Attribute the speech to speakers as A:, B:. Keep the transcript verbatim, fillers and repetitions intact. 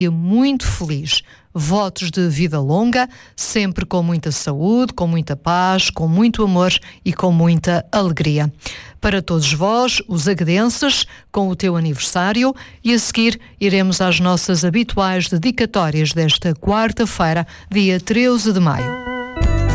A: muito feliz. Votos de vida longa, sempre com muita saúde, com muita paz, com muito amor e com muita alegria. Para todos vós, os aguedenses, com o teu aniversário, e a seguir iremos às nossas habituais dedicatórias desta quarta-feira, dia treze de maio.